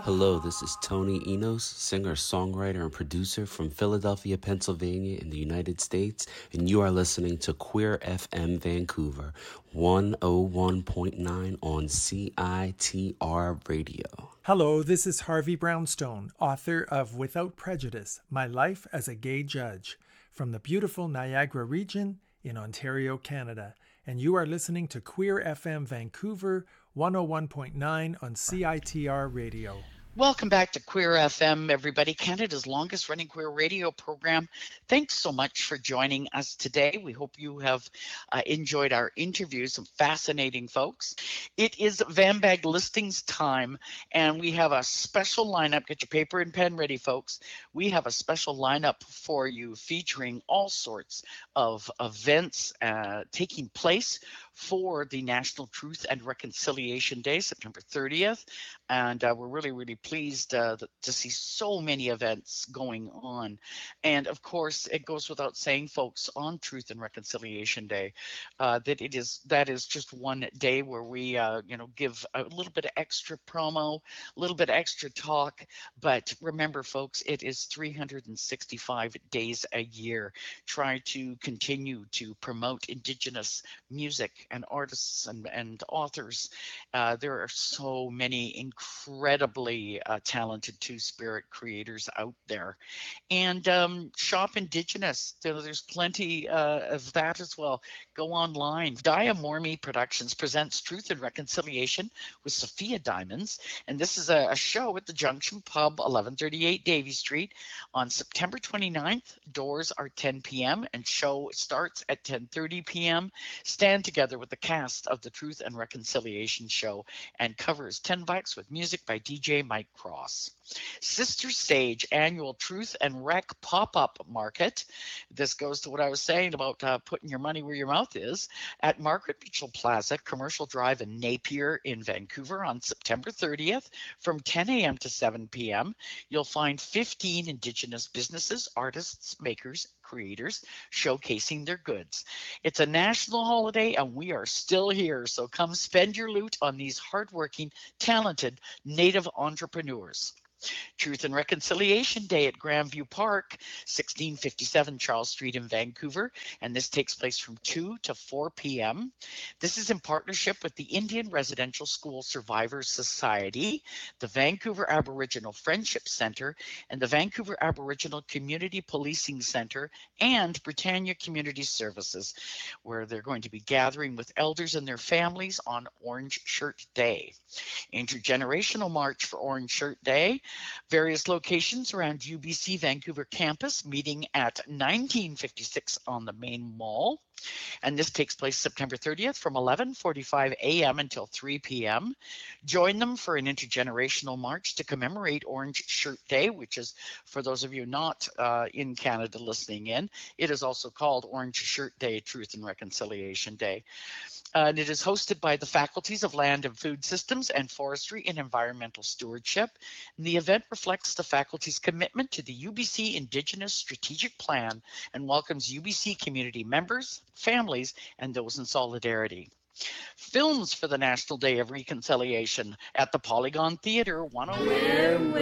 Hello, this is Tony Enos, singer, songwriter, and producer from Philadelphia, Pennsylvania in the United States, and you are listening to Queer FM Vancouver, 101.9 on CITR Radio. Hello, this is Harvey Brownstone, author of Without Prejudice, My Life as a Gay Judge, from the beautiful Niagara region in Ontario, Canada, and you are listening to Queer FM Vancouver, 101.9 on CITR Radio. Welcome back to Queer FM, everybody, Canada's longest running queer radio program. Thanks so much for joining us today. We hope you have enjoyed our interviews, some fascinating folks. It is VANBAG listings time, and we have a special lineup. Get your paper and pen ready, folks. We have a special lineup for you featuring all sorts of events taking place for the National Truth and Reconciliation Day, September 30th. And we're really pleased to see so many events going on. And of course, it goes without saying, folks, on Truth and Reconciliation Day, that is just one day where we give a little bit of extra promo, a little bit of extra talk. But remember, folks, it is 365 days a year. Try to continue to promote Indigenous music and artists and authors. There are so many incredibly talented Two-Spirit creators out there. And shop Indigenous. There's plenty of that as well. Go online. Diamormi Productions presents Truth and Reconciliation with Sophia Diamonds. And this is a show at the Junction Pub, 1138 Davie Street on September 29th. Doors are 10 p.m. and show starts at 10:30 p.m. Stand together with the cast of the Truth and Reconciliation show and covers $10 with music by DJ Mike Cross. Sister Stage annual Truth and Rec pop-up market. This goes to what I was saying about putting your money where your mouth is at Margaret Mitchell Plaza, Commercial Drive in Napier in Vancouver on September 30th from 10 a.m. to 7 p.m. You'll find 15 Indigenous businesses, artists, makers, creators showcasing their goods. It's a national holiday and we are still here, so come spend your loot on these hardworking, talented Native entrepreneurs. Truth and Reconciliation Day at Grandview Park, 1657 Charles Street in Vancouver, and this takes place from 2 to 4 p.m. This is in partnership with the Indian Residential School Survivors Society, the Vancouver Aboriginal Friendship Centre, and the Vancouver Aboriginal Community Policing Centre, and Britannia Community Services, where they're going to be gathering with elders and their families on Orange Shirt Day. Intergenerational March for Orange Shirt Day. Various locations around UBC Vancouver campus meeting at 1956 on the main mall. And this takes place September 30th from 11:45 a.m. until 3 p.m. Join them for an intergenerational march to commemorate Orange Shirt Day, which is, for those of you not in Canada listening in, it is also called Orange Shirt Day, Truth and Reconciliation Day. And it is hosted by the faculties of Land and Food Systems and Forestry and Environmental Stewardship. And the event reflects the faculty's commitment to the UBC Indigenous Strategic Plan and welcomes UBC community members, families, and those in solidarity. Films for the National Day of Reconciliation at the Polygon Theatre 108.